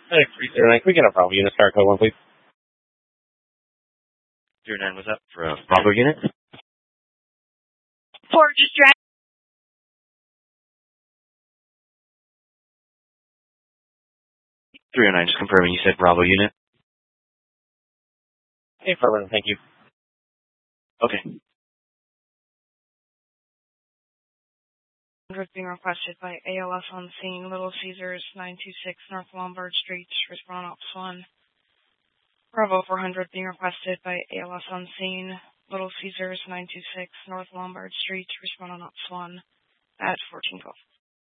Hey, 309, can we get a Bravo unit star code 1, please? 09, what's up for a Bravo unit? Ford, just drag. 309, just confirming you said Bravo unit. Hey, Furman, thank you. Okay. Being requested by ALS on scene, Little Caesars, 926 North Lombard Street, respond Ops 1. Bravo 400 being requested by ALS on scene, Little Caesars, 926 North Lombard Street, respond on Ops 1 at 1412.